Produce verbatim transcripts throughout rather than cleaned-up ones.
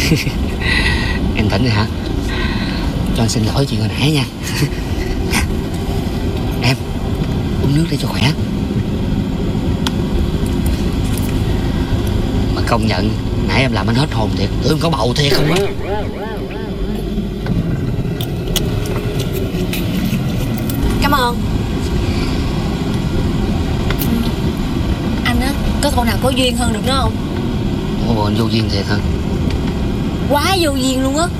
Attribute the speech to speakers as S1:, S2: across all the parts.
S1: Em tỉnh rồi hả? Cho anh xin lỗi chuyện hồi nãy nha. Em uống nước đi cho khỏe. Mà công nhận nãy em làm anh hết hồn thiệt. Tưởng em có bầu thiệt không á.
S2: Cảm ơn. Anh á, có cậu nào có duyên hơn được nữa không?
S1: Ủa anh vô duyên thiệt hả?
S2: Quá vô duyên luôn á.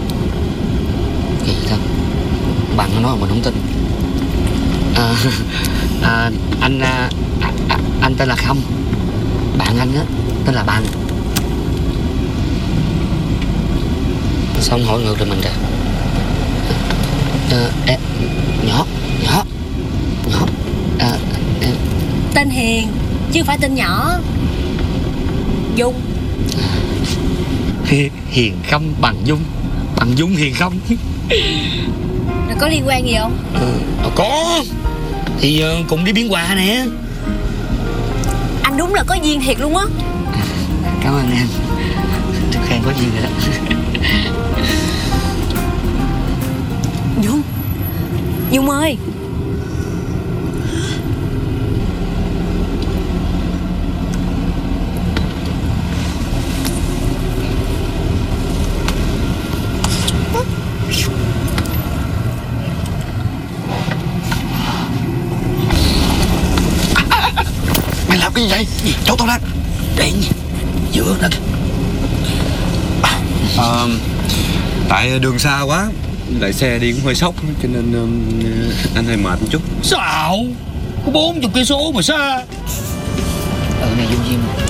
S1: Kỳ thật. Bạn nó nói mà mình không tin. À, à, anh à, à, anh tên là Khâm. Bạn anh á tên là Bằng. Sao không hỏi ngược lại mình kìa? À, à, nhỏ nhỏ nhỏ à, à.
S2: Tên Hiền chứ không phải tên nhỏ. Dung.
S1: Hiền Khâm Bằng Dung. Bằng Dung Hiền Khâm.
S2: Rồi có liên quan gì không?
S1: Ừ, có. Thì uh, cùng đi biến quà nè.
S2: Anh đúng là có duyên thiệt luôn á.
S1: Cảm ơn em. Được khen có duyên rồi đó.
S2: Dung. Dung ơi.
S1: Mày làm cái gì vậy? Gì? Cháu tao đang Điện giữa đó.
S3: À, tại đường xa quá, lại xe đi cũng hơi sốc cho nên uh, anh hơi mệt một chút.
S1: Sao? Có bốn chục cây số mà xa. Ừ này vô duyên.